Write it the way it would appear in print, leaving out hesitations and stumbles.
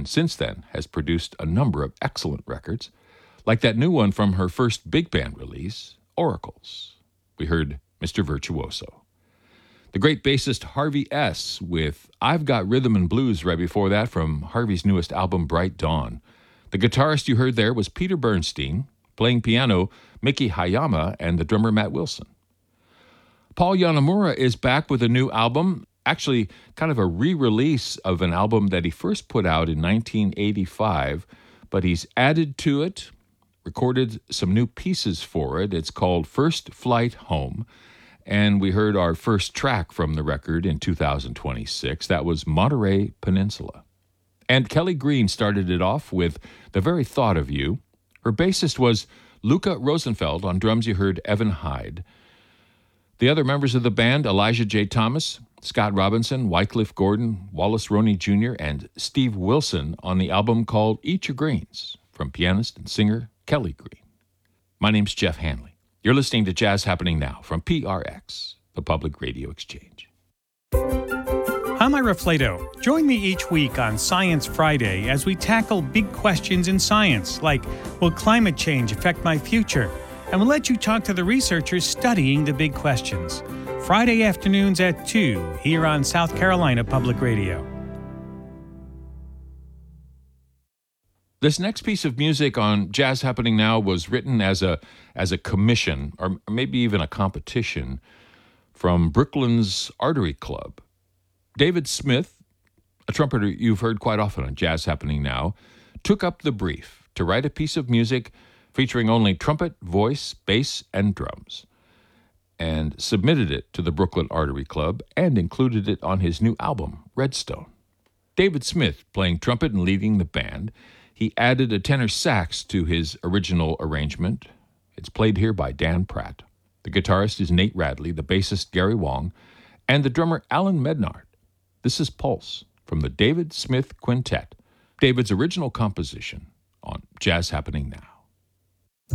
and since then has produced a number of excellent records, like that new one from her first big band release, Oracles. We heard Mr. Virtuoso. The great bassist Harvey S. with I've Got Rhythm and Blues right before that from Harvey's newest album, Bright Dawn. The guitarist you heard there was Peter Bernstein, playing piano, Miki Hayama, and the drummer Matt Wilson. Paul Yanamura is back with a new album, actually kind of a re-release of an album that he first put out in 1985, but he's added to it, recorded some new pieces for it. It's called First Flight Home, and we heard our first track from the record in 2026. That was Monterey Peninsula. And Kelly Green started it off with The Very Thought of You. Her bassist was Luca Rosenfeld. On drums you heard Evan Hyde. The other members of the band, Elijah J. Thomas, Scott Robinson, Wycliffe Gordon, Wallace Roney Jr., and Steve Wilson on the album called Eat Your Greens from pianist and singer Kelly Green. My name's Jeff Hanley. You're listening to Jazz Happening Now from PRX, the Public Radio Exchange. I'm Ira Flato. Join me each week on Science Friday as we tackle big questions in science, like, will climate change affect my future? And we'll let you talk to the researchers studying the big questions. Friday afternoons at 2 here on South Carolina Public Radio. This next piece of music on Jazz Happening Now was written as a commission, or maybe even a competition, from Brooklands Artery Club. David Smith, a trumpeter you've heard quite often on Jazz Happening Now, took up the brief to write a piece of music featuring only trumpet, voice, bass, and drums, and submitted it to the Brooklyn Artery Club and included it on his new album, Redstone. David Smith playing trumpet and leading the band. He added a tenor sax to his original arrangement. It's played here by Dan Pratt. The guitarist is Nate Radley, the bassist Gary Wong, and the drummer Alan Mednard. This is Pulse from the David Smith Quintet, David's original composition on Jazz Happening Now.